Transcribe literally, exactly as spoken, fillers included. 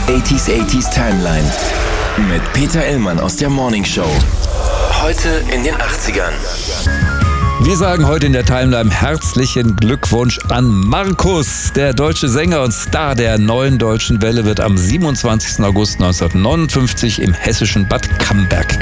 achtziger achtziger Timeline mit Peter Illmann aus der Morning Show. Heute in den achtzigern. Wir sagen heute in der Timeline herzlichen Glückwunsch an Markus. Der deutsche Sänger und Star der neuen deutschen Welle wird am siebenundzwanzigsten August neunzehnhundertneunundfünfzig im hessischen Bad Camberg